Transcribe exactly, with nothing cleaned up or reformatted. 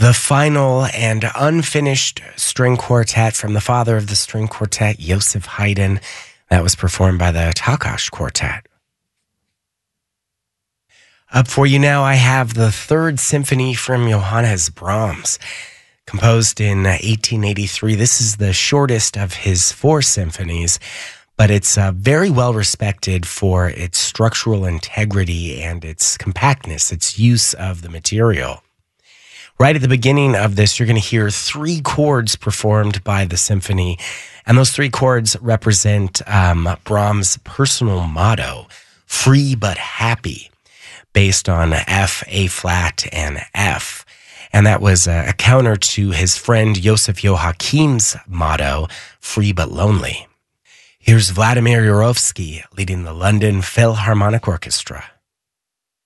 The final and unfinished string quartet from the father of the string quartet, Joseph Haydn, that was performed by the Takács Quartet. Up for you now, I have the Third Symphony from Johannes Brahms, composed in eighteen eighty-three. This is the shortest of his four symphonies, but it's uh, very well respected for its structural integrity and its compactness, its use of the material. Right at the beginning of this, you're going to hear three chords performed by the symphony, and those three chords represent um, Brahms' personal motto, free but happy, based on F, A flat, and F. And that was a, a counter to his friend Joseph Joachim's motto, free but lonely. Here's Vladimir Yurovsky leading the London Philharmonic Orchestra.